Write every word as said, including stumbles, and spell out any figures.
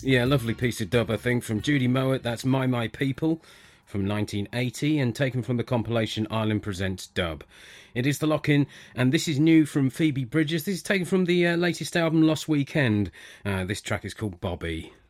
Yeah, lovely piece of dub, I think, from Judy Mowat. That's My My People from nineteen eighty and taken from the compilation Ireland Presents Dub. It is the lock-in, and this is new from Phoebe Bridgers. This is taken from the uh, latest album Lost Weekend. Uh, this track is called Bobby.